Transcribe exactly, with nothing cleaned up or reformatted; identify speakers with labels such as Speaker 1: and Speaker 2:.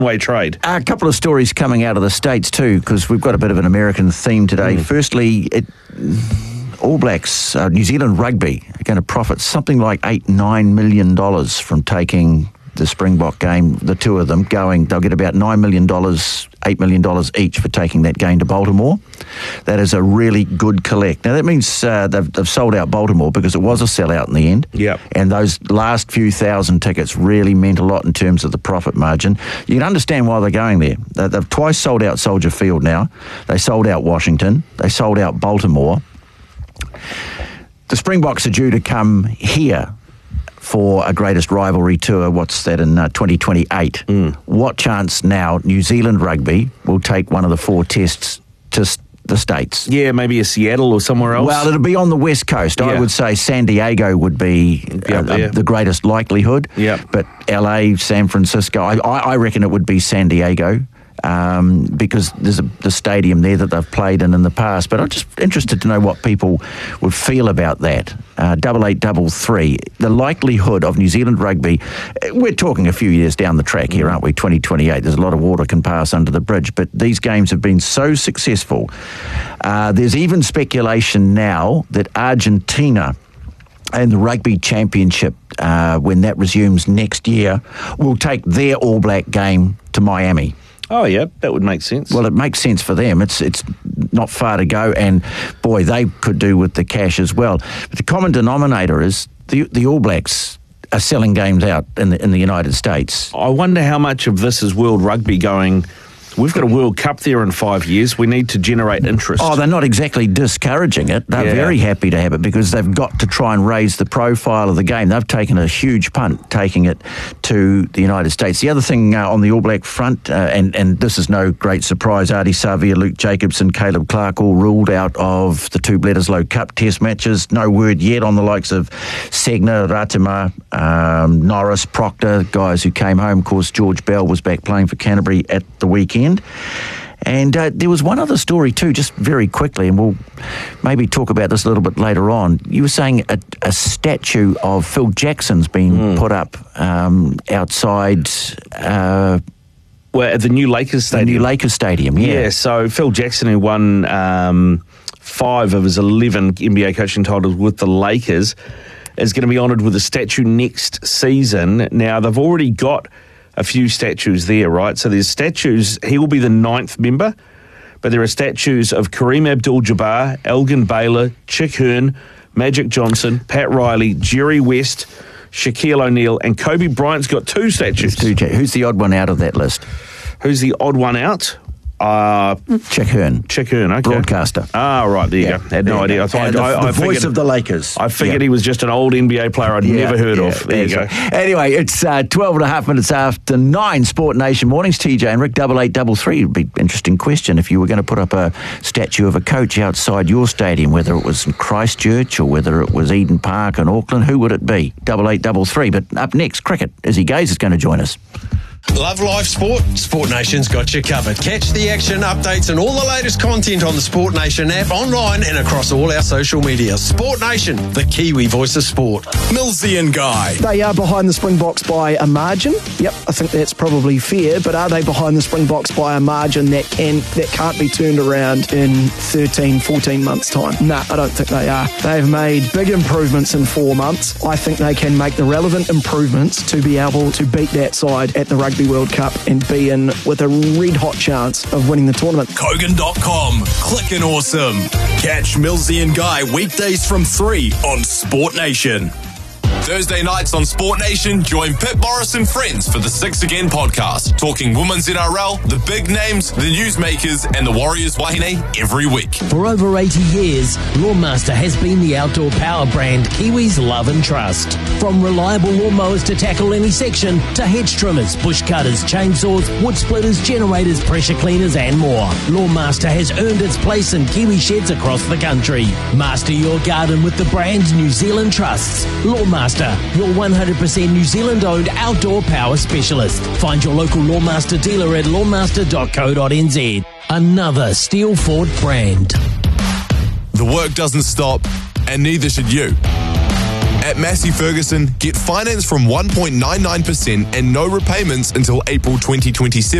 Speaker 1: way trade.
Speaker 2: A couple of stories coming out of the States too, because we've got a bit of an American theme today. Mm. Firstly, it, All Blacks, uh, New Zealand Rugby, are going to profit something like eight, nine million dollars from taking the Springbok game, the two of them going. They'll get about nine million dollars, eight million dollars each for taking that game to Baltimore. That is a really good collect. Now, that means uh, they've, they've sold out Baltimore because it was a sellout in the end.
Speaker 1: Yep.
Speaker 2: And those last few thousand tickets really meant a lot in terms of the profit margin. You can understand why they're going there. They, they've twice sold out Soldier Field now. They sold out Washington. They sold out Baltimore. The Springboks are due to come here for a greatest rivalry tour. What's that, in uh, twenty twenty-eight? Mm. What chance now New Zealand Rugby will take one of the four tests to st- the States?
Speaker 1: Yeah, maybe a Seattle or somewhere else.
Speaker 2: Well, it'll be on the West Coast. Yeah. I would say San Diego would be uh, uh, the greatest likelihood.
Speaker 1: Yep.
Speaker 2: But L A, San Francisco, I, I reckon it would be San Diego. Um, because there's a, the stadium there that they've played in in the past. But I'm just interested to know what people would feel about that. Uh, double eight, double three. The likelihood of New Zealand Rugby, we're talking a few years down the track here, aren't we? twenty twenty-eight. There's a lot of water can pass under the bridge. But these games have been so successful. Uh, there's even speculation now that Argentina and the Rugby Championship, uh, when that resumes next year, will take their All Black game to Miami.
Speaker 1: Oh, yeah, that would make sense.
Speaker 2: Well, it makes sense for them. It's it's not far to go, and, boy, they could do with the cash as well. But the common denominator is the the All Blacks are selling games out in the, in the United States.
Speaker 1: I wonder how much of this is World Rugby going, we've got a World Cup there in five years, we need to generate interest.
Speaker 2: Oh, they're not exactly discouraging it. They're yeah. very happy to have it because they've got to try and raise the profile of the game. They've taken a huge punt taking it to the United States. The other thing uh, on the All Black front, uh, and, and this is no great surprise, Ardie Savea, Luke Jacobson, Caleb Clark all ruled out of the two Bledisloe Cup test matches. No word yet on the likes of Segner, Ratima, um, Norris, Proctor, guys who came home. Of course, George Bell was back playing for Canterbury at the weekend. And uh, there was one other story too, just very quickly, and we'll maybe talk about this a little bit later on. You were saying a, a statue of Phil Jackson's been mm. put up um, outside... Uh,
Speaker 1: well, at the new Lakers Stadium.
Speaker 2: The new Lakers Stadium, yeah.
Speaker 1: Yeah, so Phil Jackson, who won um, five of his eleven N B A coaching titles with the Lakers, is going to be honoured with a statue next season. Now, they've already got a few statues there, right? So there's statues, he will be the ninth member, but there are statues of Kareem Abdul-Jabbar, Elgin Baylor, Chick Hearn, Magic Johnson, Pat Riley, Jerry West, Shaquille O'Neal, and Kobe Bryant's got two statues.
Speaker 2: Two, who's the odd one out of that list?
Speaker 1: Who's the odd one out? Uh,
Speaker 2: Chick Hearn.
Speaker 1: Chick Hearn, okay.
Speaker 2: Broadcaster.
Speaker 1: Ah, right, there you yeah. go. Had no idea. I thought
Speaker 2: the,
Speaker 1: I,
Speaker 2: the
Speaker 1: I
Speaker 2: voice
Speaker 1: figured,
Speaker 2: of the Lakers.
Speaker 1: I figured
Speaker 2: yeah.
Speaker 1: he was just an old N B A player I'd
Speaker 2: yeah,
Speaker 1: never heard
Speaker 2: yeah,
Speaker 1: of. There you go.
Speaker 2: Anyway, it's uh, twelve and a half minutes after nine. Sport Nation Mornings. T J and Rick, double eight, double three. It would be an interesting question if you were going to put up a statue of a coach outside your stadium, whether it was in Christchurch or whether it was Eden Park in Auckland. Who would it be? Double eight, double three. But up next, cricket. Izzy Gaze is going to join us.
Speaker 3: Love live sport? Sport Nation's got you covered. Catch the action, updates and all the latest content on the Sport Nation app, online and across all our social media. Sport Nation, the Kiwi voice of sport. Millsy and Guy.
Speaker 4: They are behind the Springboks by a margin. Yep, I think that's probably fair, but are they behind the Springboks by a margin that can that can't be turned around in thirteen, fourteen months' time? Nah, I don't think they are. They've made big improvements in four months. I think they can make the relevant improvements to be able to beat that side at the Rugby World Cup and be in with a red-hot chance of winning the tournament.
Speaker 3: Kogan dot com. Clickin' awesome. Catch Millsy and Guy weekdays from three on Sport Nation. Thursday nights on Sport Nation, join Pip Morris and friends for the Six Again podcast, talking women's N R L, the big names, the newsmakers, and the Warriors Wahine every week.
Speaker 5: For over eighty years, Lawnmaster has been the outdoor power brand Kiwis love and trust. From reliable lawnmowers to tackle any section, to hedge trimmers, bush cutters, chainsaws, wood splitters, generators, pressure cleaners, and more, Lawnmaster has earned its place in Kiwi sheds across the country. Master your garden with the brand New Zealand trusts. Lawnmaster, your one hundred percent New Zealand-owned outdoor power specialist. Find your local Lawnmaster dealer at lawnmaster dot co dot n z. Another Steel Ford brand.
Speaker 3: The work doesn't stop, and neither should you. At Massey Ferguson, get finance from one point nine nine percent and no repayments until April twenty twenty-seven.